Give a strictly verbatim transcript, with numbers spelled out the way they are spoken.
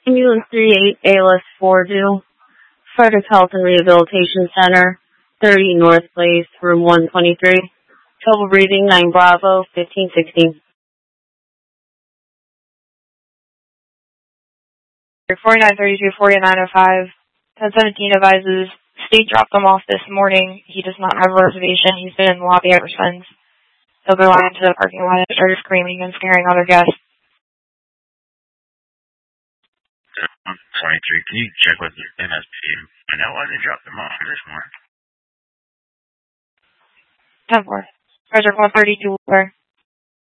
Ambulance three eight A L S four due. Frederick Health and Rehabilitation Center, thirty North Place, room one twenty-three. Trouble breathing, nine Bravo, fifteen sixteen. forty-nine thirty-two, forty-nine oh five. ten seventeen advises, State dropped him off this morning. He does not have a reservation. He's been in the lobby ever since. He'll go out into the parking lot and start screaming and scaring other guests. twenty-three, can you check with M S P and find out why they dropped him off this morning? ten four. Frederick one thirty-two, where?